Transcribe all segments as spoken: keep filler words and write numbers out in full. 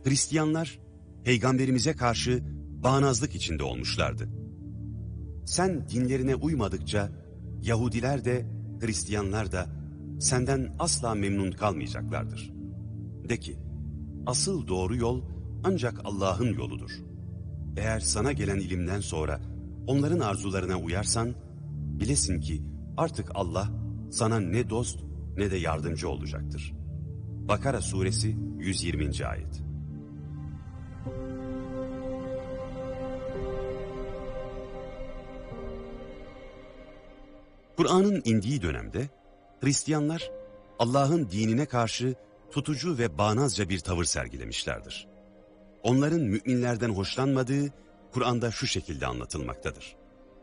Hristiyanlar peygamberimize karşı bağnazlık içinde olmuşlardı. Sen dinlerine uymadıkça Yahudiler de Hristiyanlar da senden asla memnun kalmayacaklardır. De ki, asıl doğru yol ancak Allah'ın yoludur. Eğer sana gelen ilimden sonra onların arzularına uyarsan, bilesin ki artık Allah sana ne dost ne de yardımcı olacaktır. Bakara suresi yüz yirminci ayet. Kur'an'ın indiği dönemde Hristiyanlar Allah'ın dinine karşı tutucu ve bağnazca bir tavır sergilemişlerdir. Onların müminlerden hoşlanmadığı Kur'an'da şu şekilde anlatılmaktadır.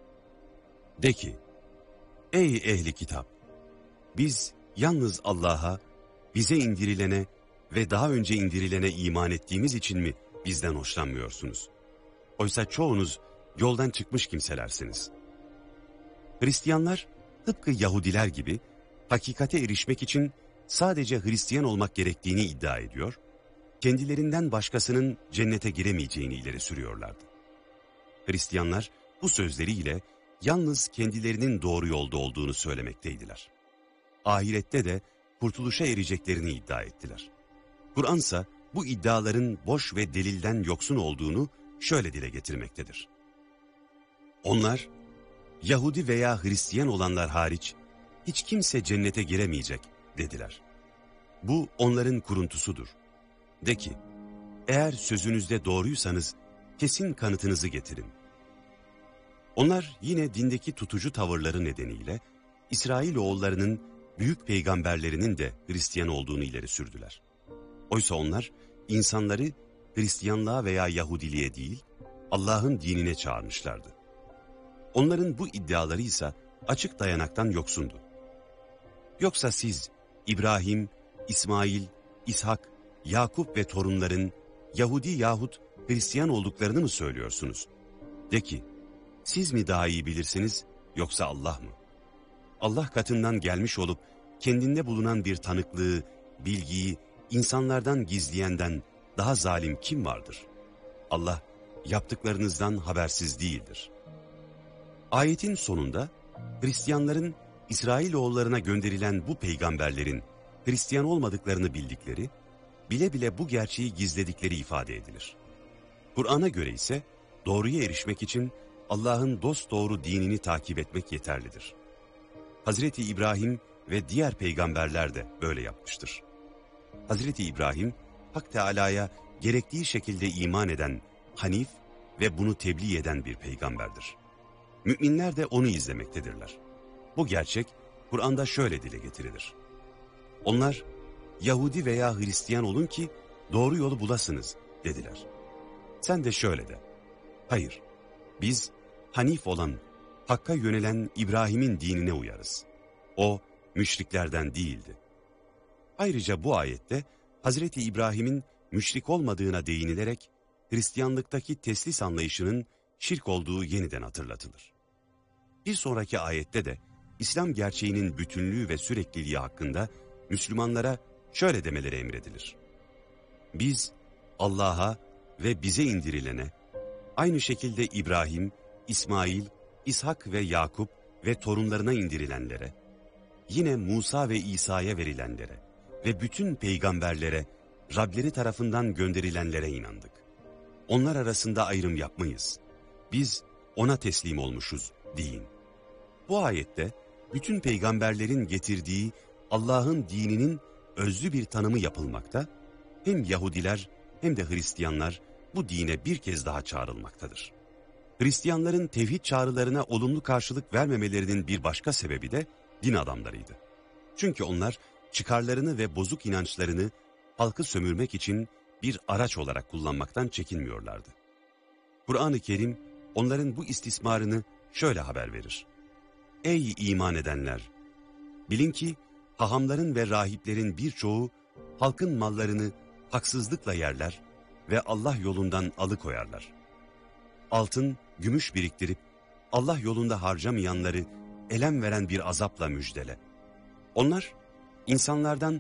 De ki, ey ehli kitap! Biz yalnız Allah'a, bize indirilene ve daha önce indirilene iman ettiğimiz için mi bizden hoşlanmıyorsunuz? Oysa çoğunuz yoldan çıkmış kimselersiniz. Hristiyanlar tıpkı Yahudiler gibi hakikate erişmek için sadece Hristiyan olmak gerektiğini iddia ediyor, kendilerinden başkasının cennete giremeyeceğini ileri sürüyorlardı. Hristiyanlar bu sözleriyle yalnız kendilerinin doğru yolda olduğunu söylemekteydiler. Ahirette de kurtuluşa ereceklerini iddia ettiler. Kur'ansa bu iddiaların boş ve delilden yoksun olduğunu şöyle dile getirmektedir. Onlar, Yahudi veya Hristiyan olanlar hariç hiç kimse cennete giremeyecek dediler. Bu onların kuruntusudur. De ki, eğer sözünüzde doğruysanız kesin kanıtınızı getirin. Onlar yine dindeki tutucu tavırları nedeniyle İsrailoğullarının büyük peygamberlerinin de Hristiyan olduğunu ileri sürdüler. Oysa onlar insanları Hristiyanlığa veya Yahudiliğe değil, Allah'ın dinine çağırmışlardı. Onların bu iddiaları ise açık dayanaktan yoksundu. Yoksa siz İbrahim, İsmail, İshak, Yakup ve torunların Yahudi yahut Hristiyan olduklarını mı söylüyorsunuz? De ki, siz mi daha iyi bilirsiniz yoksa Allah mı? Allah katından gelmiş olup kendinde bulunan bir tanıklığı, bilgiyi insanlardan gizleyenden daha zalim kim vardır? Allah yaptıklarınızdan habersiz değildir. Ayetin sonunda Hristiyanların İsrailoğullarına gönderilen bu peygamberlerin Hristiyan olmadıklarını bildikleri, bile bile bu gerçeği gizledikleri ifade edilir. Kur'an'a göre ise doğruya erişmek için Allah'ın dosdoğru dinini takip etmek yeterlidir. Hazreti İbrahim ve diğer peygamberler de böyle yapmıştır. Hazreti İbrahim, Hak Teâlâ'ya gerektiği şekilde iman eden, hanif ve bunu tebliğ eden bir peygamberdir. Müminler de onu izlemektedirler. Bu gerçek Kur'an'da şöyle dile getirilir. Onlar, Yahudi veya Hristiyan olun ki doğru yolu bulasınız dediler. Sen de şöyle de, hayır, biz hanif olan, Hakk'a yönelen İbrahim'in dinine uyarız. O, müşriklerden değildi. Ayrıca bu ayette Hazreti İbrahim'in müşrik olmadığına değinilerek Hristiyanlıktaki teslis anlayışının şirk olduğu yeniden hatırlatılır. Bir sonraki ayette de İslam gerçeğinin bütünlüğü ve sürekliliği hakkında Müslümanlara şöyle demeleri emredilir. Biz Allah'a ve bize indirilene, aynı şekilde İbrahim, İsmail, İshak ve Yakup ve torunlarına indirilenlere, yine Musa ve İsa'ya verilenlere ve bütün peygamberlere, Rableri tarafından gönderilenlere inandık. Onlar arasında ayrım yapmayız. Biz ona teslim olmuşuz deyin. Bu ayette bütün peygamberlerin getirdiği Allah'ın dininin özlü bir tanımı yapılmakta, hem Yahudiler hem de Hristiyanlar bu dine bir kez daha çağrılmaktadır. Hristiyanların tevhid çağrılarına olumlu karşılık vermemelerinin bir başka sebebi de din adamlarıydı. Çünkü onlar çıkarlarını ve bozuk inançlarını halkı sömürmek için bir araç olarak kullanmaktan çekinmiyorlardı. Kur'an-ı Kerim onların bu istismarını şöyle haber verir. Ey iman edenler! Bilin ki hahamların ve rahiplerin birçoğu halkın mallarını haksızlıkla yerler ve Allah yolundan alıkoyarlar. Altın, gümüş biriktirip Allah yolunda harcamayanları elem veren bir azapla müjdele. Onlar insanlardan